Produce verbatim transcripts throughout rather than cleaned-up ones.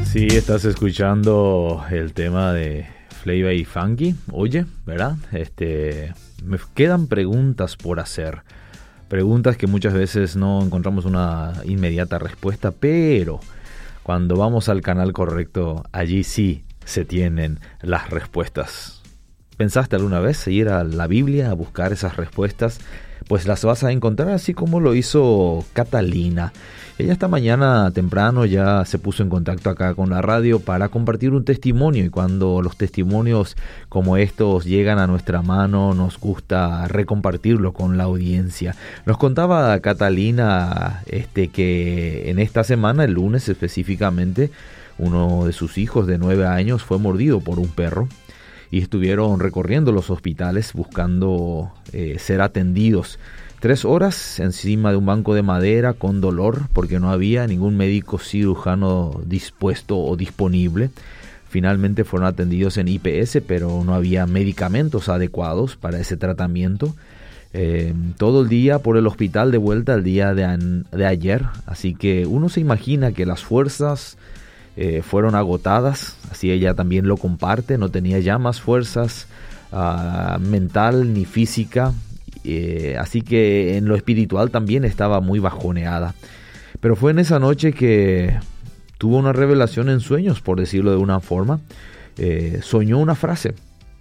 Sí, estás escuchando el tema de Flavia y Funky. Oye, ¿verdad? Este, me quedan preguntas por hacer. Preguntas que muchas veces no encontramos una inmediata respuesta, pero cuando vamos al canal correcto, allí sí se tienen las respuestas. ¿Pensaste alguna vez ir a la Biblia a buscar esas respuestas? Pues las vas a encontrar así como lo hizo Catalina. Ella esta mañana temprano ya se puso en contacto acá con la radio para compartir un testimonio, y cuando los testimonios como estos llegan a nuestra mano nos gusta recompartirlo con la audiencia. Nos contaba Catalina este, que en esta semana, el lunes específicamente, uno de sus hijos de nueve años fue mordido por un perro y estuvieron recorriendo los hospitales buscando eh, ser atendidos. Tres horas encima de un banco de madera con dolor porque no había ningún médico cirujano dispuesto o disponible. Finalmente fueron atendidos en I P S, pero no había medicamentos adecuados para ese tratamiento. Eh, todo el día por el hospital de vuelta al día de, an- de ayer. Así que uno se imagina que las fuerzas eh, fueron agotadas. Así ella también lo comparte. No tenía ya más fuerzas uh, mental ni física. Eh, así que en lo espiritual también estaba muy bajoneada. Pero fue en esa noche que tuvo una revelación en sueños, por decirlo de una forma. Eh, soñó una frase: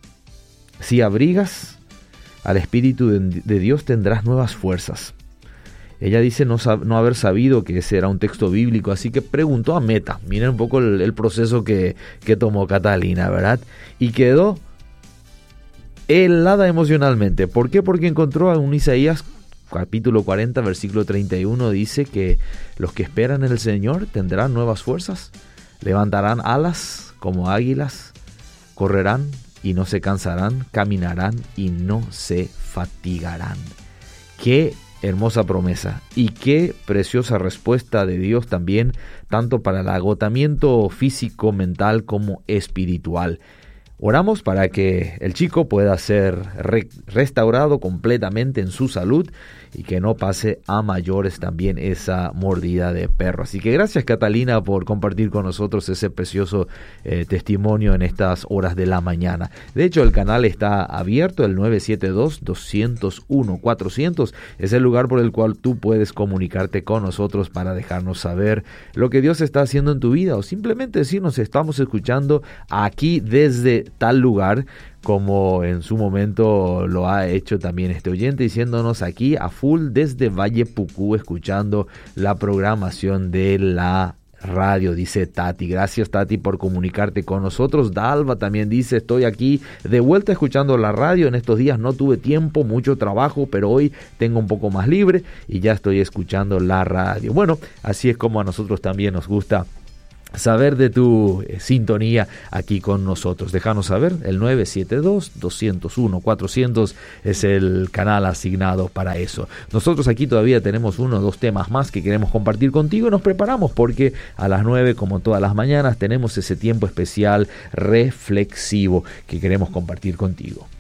si abrigas al Espíritu de, de Dios tendrás nuevas fuerzas. Ella dice no, sab- no haber sabido que ese era un texto bíblico, así que preguntó a Meta. Miren un poco el, el proceso que, que tomó Catalina, ¿verdad? Y quedó helada emocionalmente. ¿Por qué? Porque encontró a un Isaías capítulo cuarenta, versículo treinta y uno, dice que los que esperan en el Señor tendrán nuevas fuerzas, levantarán alas como águilas, correrán y no se cansarán, caminarán y no se fatigarán. ¡Qué hermosa promesa! Y qué preciosa respuesta de Dios también, tanto para el agotamiento físico, mental como espiritual. Oramos para que el chico pueda ser re- restaurado completamente en su salud y que no pase a mayores también esa mordida de perro. Así que gracias, Catalina, por compartir con nosotros ese precioso eh, testimonio en estas horas de la mañana. De hecho, el canal está abierto, el nueve siete dos, dos cero uno, cuatrocientos. Es el lugar por el cual tú puedes comunicarte con nosotros para dejarnos saber lo que Dios está haciendo en tu vida, o simplemente decirnos: estamos escuchando aquí desde tal lugar, como en su momento lo ha hecho también este oyente, diciéndonos aquí a full desde Valle Pucú, escuchando la programación de la radio, dice Tati. Gracias, Tati, por comunicarte con nosotros. Dalva también dice: estoy aquí de vuelta escuchando la radio. En estos días no tuve tiempo, mucho trabajo, pero hoy tengo un poco más libre y ya estoy escuchando la radio. Bueno, así es como a nosotros también nos gusta saber de tu eh, sintonía aquí con nosotros. Déjanos saber, el nueve siete dos, dos cero uno, cuatrocientos es el canal asignado para eso. Nosotros aquí todavía tenemos uno o dos temas más que queremos compartir contigo y nos preparamos porque a las nueve, como todas las mañanas, tenemos ese tiempo especial reflexivo que queremos compartir contigo.